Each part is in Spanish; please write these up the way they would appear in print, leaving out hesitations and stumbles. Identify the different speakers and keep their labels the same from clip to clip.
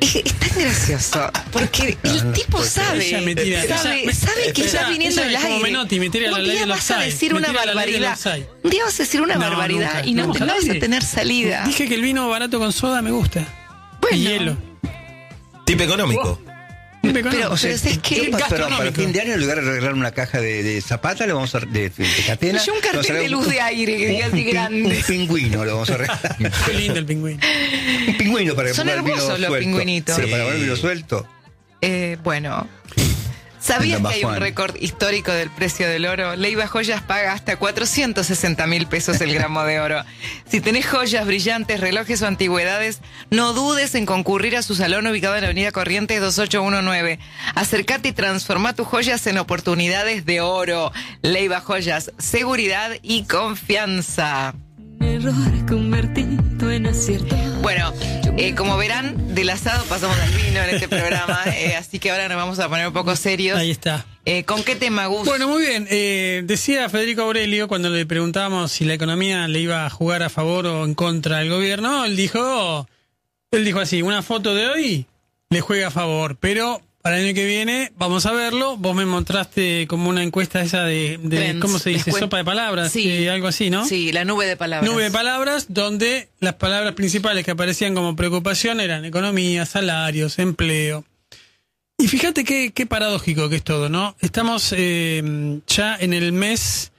Speaker 1: Es tan gracioso, porque el tipo sabe que está viniendo el aire. Un día vas a decir una barbaridad. Un día vas a decir una barbaridad y no vas a tener salida.
Speaker 2: Dije que el vino barato con soda me gusta.
Speaker 1: Bueno.
Speaker 2: Y hielo.
Speaker 3: Tipo económico.
Speaker 1: Pero es que
Speaker 4: Pero para fin de año, en lugar de regalar una caja de Zapata, le vamos a de Catena.
Speaker 1: Yo un cartel de luz de aire que diga así grande.
Speaker 4: Un pingüino lo vamos a regalar.
Speaker 2: Qué lindo el pingüino.
Speaker 4: Un pingüino para que
Speaker 1: son
Speaker 4: ponga el vino
Speaker 1: hermosos los
Speaker 4: suelto.
Speaker 1: pingüinitos.
Speaker 4: Pero para poner el vino suelto.
Speaker 1: Bueno. ¿Sabías que hay un récord histórico del precio del oro? Leiva Joyas paga hasta 460.000 pesos el gramo de oro. Si tenés joyas, brillantes, relojes o antigüedades, no dudes en concurrir a su salón ubicado en la avenida Corrientes 2819. Acércate y transforma tus joyas en oportunidades de oro. Leiva Joyas, seguridad y confianza.
Speaker 5: Error convertido en acierto.
Speaker 1: Bueno, como verán, del asado pasamos al vino en este programa, así que ahora nos vamos a poner un poco serios.
Speaker 2: Ahí está.
Speaker 1: ¿Con qué tema, Gus?
Speaker 2: Bueno, muy bien. Decía Federico Aurelio, cuando le preguntábamos si la economía le iba a jugar a favor o en contra del gobierno, él dijo así, una foto de hoy le juega a favor, pero para el año que viene vamos a verlo. Vos me mostraste como una encuesta esa de ¿cómo se dice? Sopa de palabras,
Speaker 1: sí,
Speaker 2: algo así, ¿no?
Speaker 1: Sí, la nube de palabras.
Speaker 2: Nube de palabras, donde las palabras principales que aparecían como preocupación eran economía, salarios, empleo. Y fíjate qué paradójico que es todo, ¿no? Estamos ya en el mes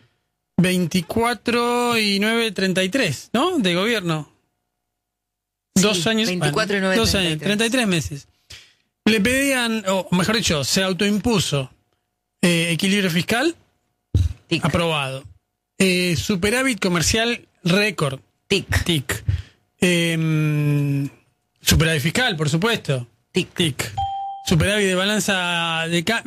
Speaker 2: 24 y 9, 33, ¿no? De gobierno.
Speaker 1: Sí,
Speaker 2: 2 años.
Speaker 1: 24 y 9,
Speaker 2: 2 años, 33 meses. Le pedían, o mejor dicho, se autoimpuso equilibrio fiscal,
Speaker 1: TIC.
Speaker 2: Aprobado. Superávit comercial récord, TIC. Superávit fiscal, por supuesto, TIC. Superávit de balanza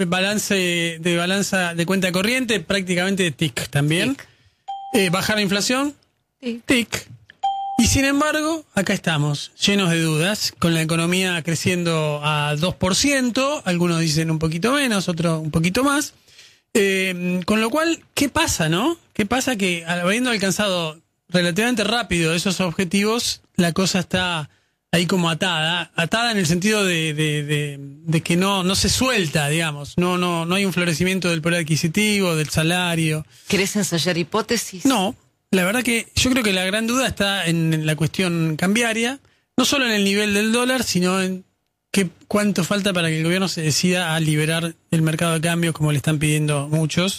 Speaker 2: de cuenta corriente, prácticamente TIC también. Bajar la inflación, TIC. Y sin embargo, acá estamos, llenos de dudas, con la economía creciendo a 2%, algunos dicen un poquito menos, otros un poquito más. Con lo cual, ¿qué pasa, no? ¿Qué pasa? Que habiendo alcanzado relativamente rápido esos objetivos, la cosa está ahí como atada en el sentido de que no se suelta, digamos, no hay un florecimiento del poder adquisitivo, del salario.
Speaker 1: ¿Querés ensayar hipótesis?
Speaker 2: No. La verdad que yo creo que la gran duda está en la cuestión cambiaria, no solo en el nivel del dólar, sino en cuánto falta para que el gobierno se decida a liberar el mercado de cambios como le están pidiendo muchos.